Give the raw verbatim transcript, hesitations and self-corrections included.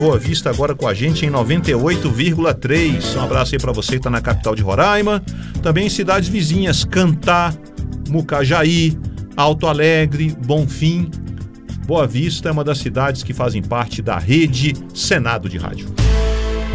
Boa Vista agora com a gente em noventa e oito vírgula três. Um abraço aí para você que está na capital de Roraima. Também em cidades vizinhas, Cantá, Mucajaí, Alto Alegre, Bonfim. Boa Vista é uma das cidades que fazem parte da rede Senado de Rádio.